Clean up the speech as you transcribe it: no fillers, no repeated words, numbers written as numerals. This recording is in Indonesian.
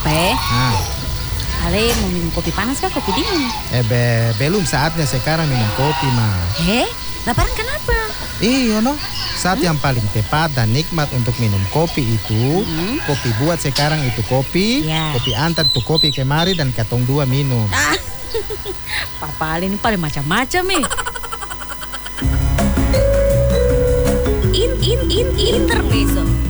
Pe, Ah, Ale mau minum kopi panas kah kopi dingin? belum saatnya sekarang minum kopi, Ma. Laparan kenapa? Iya, no. Saat yang paling tepat dan nikmat untuk minum kopi itu, kopi buat sekarang itu kopi, Ya. kopi antar itu kopi kemari dan katong dua minum. Papa Ale ini paling macam-macam nih. Intermezzo.